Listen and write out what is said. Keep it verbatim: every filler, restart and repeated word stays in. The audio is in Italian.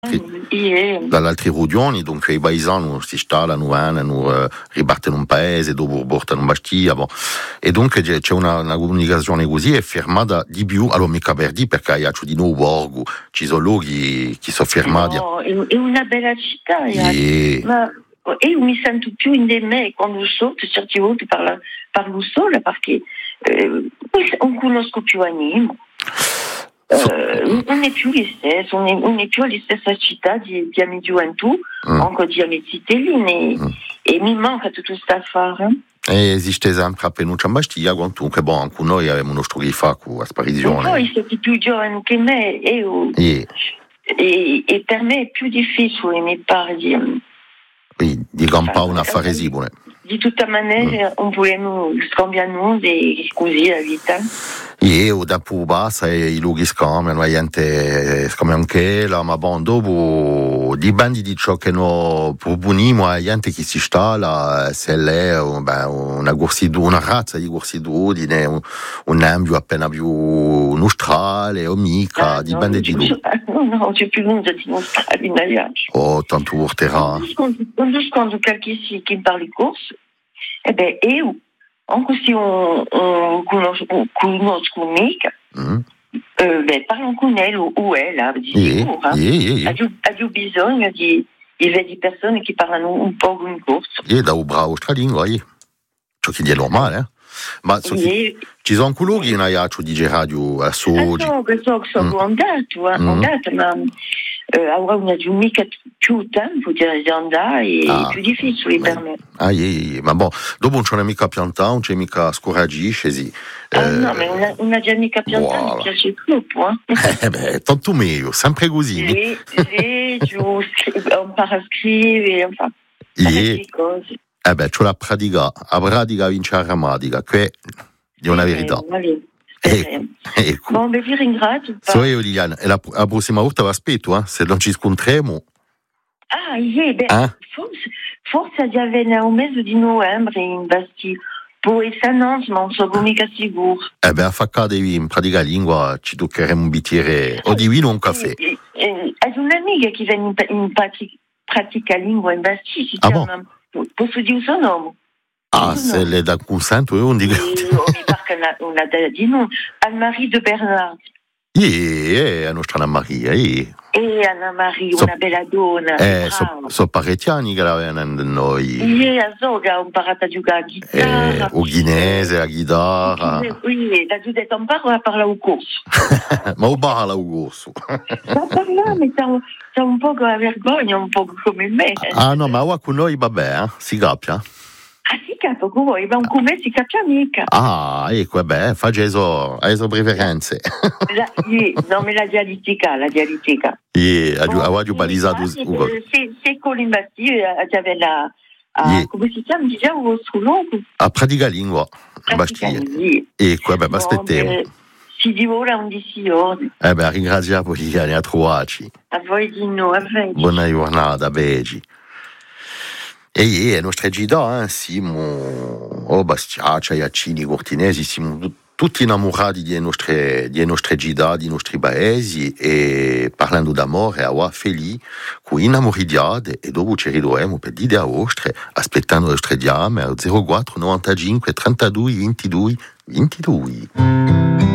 Yeah. Dall'altri rudioni, dunque i paesani si installano, vanno, ripartono un paese, dopo portano un bastia, bon. E dunque c'è una, una comunicazione così è fermata di più, allora mica per dire perché io di nuovo borgo, ci sono luoghi che sono fermati. No, è una bella città, yeah. Ma e io mi sento più in me quando so, certe volte parlo, parlo sola perché eh, non conosco più Animo. Uh, non è più gli stessi, non è, non è più la stessa città di, di amici gioventù, mm. anche di amici telini, mm. e mi manca tutto questo affare. E esiste sempre a Penuccia Bastia, comunque, bon, anche noi abbiamo uno studio di fa con la sparizione. Poi siete più giovani che me, e, io, yeah. e, e per me è più difficile, mi pare, di, di, di campare un affare esibile. Di tutta maniera, mm. non vogliamo scambiare e così la vita. Io dopo basta e i luoghi scambiano, la gente scambia anche là, ma bon, dopo dipende di ciò che noi proponiamo a gente che si installa, se è beh, una, una razza di gorsidudine, un, un ambito appena più nostrale o mica, ah, dipende no, di lui. No, no, c'è più nulla di nostrale in Italia. Oh, tanto urterà. Quando scontro qualche sì che parli corso, e beh, io anche se on, on conosco, conosco mica, mm. eh, beh, parlo con lei o, o ella, di yeah, sicuro. Yeah, yeah, yeah. Ha giù bisogno di, di, di persone che parlano un po' in corso. Yeah, da un bravo stralingua, yeah. Ciò che è normale, eh? Ma so yeah. Ci sono colori che non hanno di radio a Soggi. So che so che sono andato, andato, ma ora non ho mica più tempo di andare, è ah, più difficile ma, per me. Ah, yeah, yeah. Ma bon, dopo non c'è mica piantato, non c'è mica scoragisce, sì. Ah eh, no, ma una, una già mica piantato voilà. Mi piace troppo, eh. Eh beh, tanto meglio, sempre così. Sì, sì, giusto, impara a scrivere, enfin, yeah. cose. Eh beh, c'ho la pratica, la pratica vince la grammatica, che è una sì, verità. Eh, eh, ecco. Bon, vi ringrazio. So io, Liliana, e la, la prossima volta vi aspetto, eh, se non ci scontriamo. Ah, yeah, beh, eh? forse, forse aveva un mese di novembre in Bastia. Può essere non, ma non sono mica sicuro. Eh beh, a faccare in pratica lingua ci toccheremo un bicchiere o di vino o un caffè. Eh, eh, è un'amica che viene in, in pratica, pratica lingua in Bastia, si ah, chiama... bon? Posso dire il suo nome? Ah, se le da consento io non dico. Sì, mi pare che una della di nome. Anne-Marie de Bernard. Yeah, la nostra Anna-Maria, yeah. E Anna-Marie, so, una bella donna. Eh, sono so parecchiani che l'avevano da noi. Yeah, so che ho imparato a giocare a chitarra. Eh, o ghinese, la chitarra. Oui, da giù detto, imparo a parlare al corso. Ma o parla al corso? Ma parla, ma c'è un po' la vergogna, un po' come me. Ah no, ma ora con noi vabbè, eh? Si capisce? Ah, si capo con voi, ma con me si capisce mica. Ah, ecco, vabbè, faccio le sue preferenze. La, yeah, no, ma la dialettica, la dialettica. Yeah, ho balizzato. Se con l'Imbastia, c'aveva la... Yeah. Come si chiama? Diciamo, il vostro nome? A pratica lingua. Bastia. Yeah. Ecco, vabbè, ma aspettiamo. Si di ora undici ore. Eh beh, ringraziamo gli anni a trovarci. A voi di noi, a voi. Buona giornata, Begi. E yeah, le nostre gita, eh, siamo, oh, Bastiaccia, Iacini, Cortinesi, siamo tutti innamorati delle nostre, delle nostre gita, dei nostri paesi, e parlando d'amore, a felici, con innamoridiate, e dopo ci ritroviamo per dire a vostre, aspettando le nostre diame al zero quattro novantacinque trentadue ventidue ventidue.